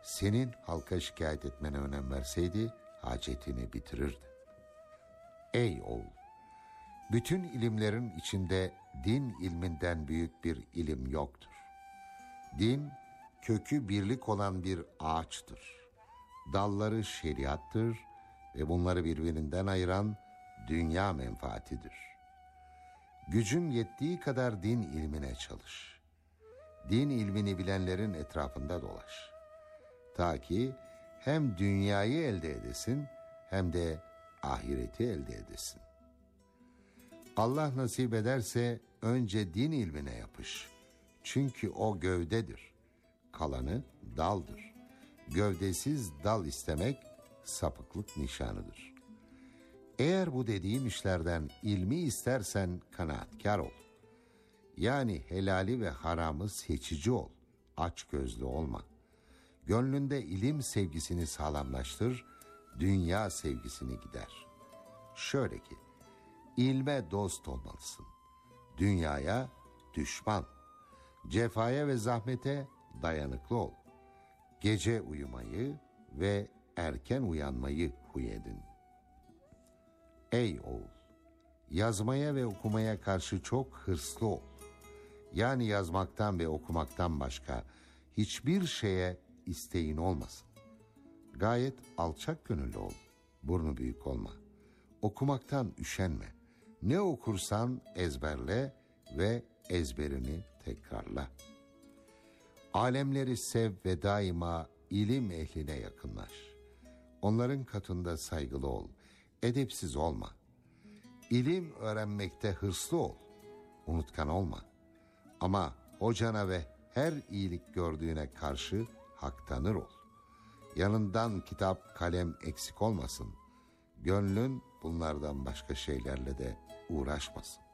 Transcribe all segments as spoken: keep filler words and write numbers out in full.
senin halka şikayet etmene önem verseydi hacetini bitirirdi. Ey oğul! Bütün ilimlerin içinde din ilminden büyük bir ilim yoktur. Din, kökü birlik olan bir ağaçtır. Dalları şeriattır ve bunları birbirinden ayıran dünya menfaatidir. Gücün yettiği kadar din ilmine çalış. Din ilmini bilenlerin etrafında dolaş. Ta ki hem dünyayı elde edesin hem de ahireti elde edesin. Allah nasip ederse önce din ilmine yapış. Çünkü o gövdedir. Kalanı daldır. Gövdesiz dal istemek sapıklık nişanıdır. Eğer bu dediğim işlerden ilmi istersen kanaatkar ol. Yani helali ve haramı seçici ol. Açgözlü olma. Gönlünde ilim sevgisini sağlamlaştır, dünya sevgisini gider. Şöyle ki, ilme dost olmalısın. Dünyaya düşman. Cefaya ve zahmete dayanıklı ol. Gece uyumayı ve erken uyanmayı huy edin. Ey oğul! Yazmaya ve okumaya karşı çok hırslı ol. Yani yazmaktan ve okumaktan başka hiçbir şeye isteğin olmasın. Gayet alçak gönüllü ol. Burnu büyük olma. Okumaktan üşenme. Ne okursan ezberle ve ezberini tekrarla. Alemleri sev ve daima ilim ehline yakınlaş. Onların katında saygılı ol. Edepsiz olma. İlim öğrenmekte hırslı ol. Unutkan olma. Ama hocana ve her iyilik gördüğüne karşı haktanır ol. Yanından kitap, kalem eksik olmasın. Gönlün bunlardan başka şeylerle de uğraşmasın.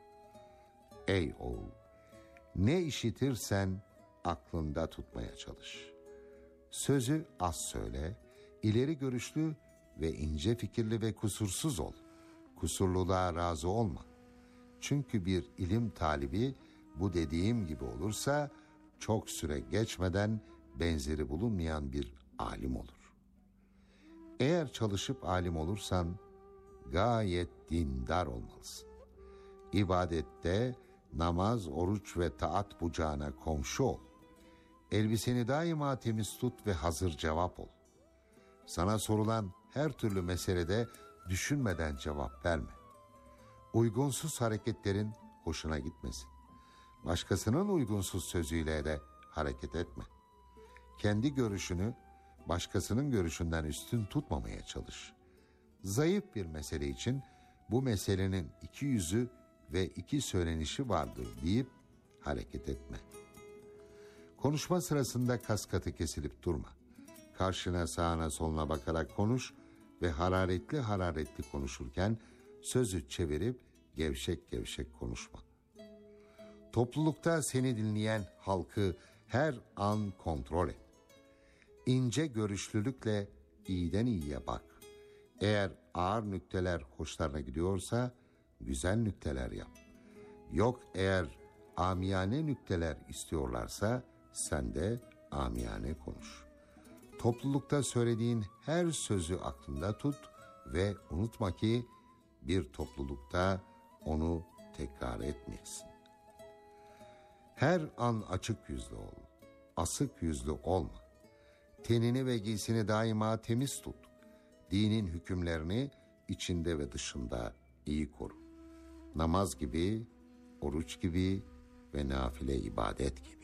Ey oğul! Ne işitirsen aklında tutmaya çalış. Sözü az söyle, ileri görüşlü ve ince fikirli ve kusursuz ol. Kusurluluğa razı olma. Çünkü bir ilim talibi bu dediğim gibi olursa çok süre geçmeden benzeri bulunmayan bir alim olur. Eğer çalışıp alim olursan gayet dindar olmalısın. İbadette namaz, oruç ve taat bucağına komşu ol. Elbiseni daima temiz tut ve hazır cevap ol. Sana sorulan her türlü meselede düşünmeden cevap verme. Uygunsuz hareketlerin hoşuna gitmesin. Başkasının uygunsuz sözüyle de hareket etme. Kendi görüşünü başkasının görüşünden üstün tutmamaya çalış. Zayıf bir mesele için bu meselenin iki yüzü ve iki söylenişi vardır deyip hareket etme. Konuşma sırasında kas katı kesilip durma. Karşına, sağına, soluna bakarak konuş ve hararetli hararetli konuşurken sözü çevirip gevşek gevşek konuşma. Toplulukta seni dinleyen halkı her an kontrol et. İnce görüşlülükle iyiden iyiye bak. Eğer ağır nükteler hoşlarına gidiyorsa güzel nükteler yap. Yok eğer amiyane nükteler istiyorlarsa sen de amiyane konuş. Toplulukta söylediğin her sözü aklında tut ve unutma ki bir toplulukta onu tekrar etmeyesin. Her an açık yüzlü ol, asık yüzlü olma. Tenini ve giysini daima temiz tut. Dinin hükümlerini içinde ve dışında iyi koru. Namaz gibi, oruç gibi ve nafile ibadet gibi.